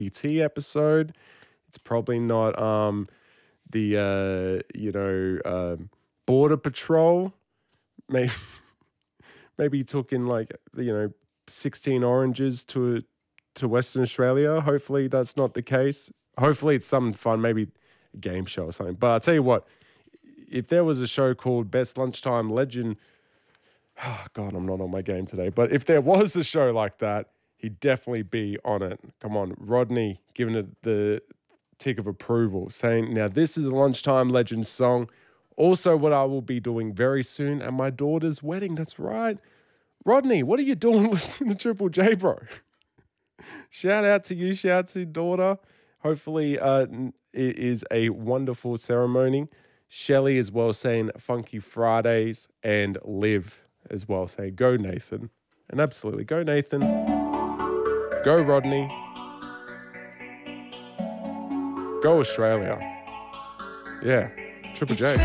BT episode. It's probably not Border Patrol. Maybe he took in 16 oranges to Western Australia. Hopefully that's not the case. Hopefully it's something fun, maybe a game show or something. But I'll tell you what, if there was a show called Best Lunchtime Legend, oh God, I'm not on my game today. But if there was a show like that, he'd definitely be on it. Come on, Rodney, giving it the tick of approval, saying, now this is a Lunchtime Legend song. Also what I will be doing very soon at my daughter's wedding. That's right. Rodney, what are you doing listening to Triple J, bro? Shout out to you. Shout out to your daughter. Hopefully it is a wonderful ceremony. Shelley as well saying Funky Fridays, and Liv as well saying go Nathan. And absolutely go Nathan. Go Rodney. Go Australia. Yeah. Triple J.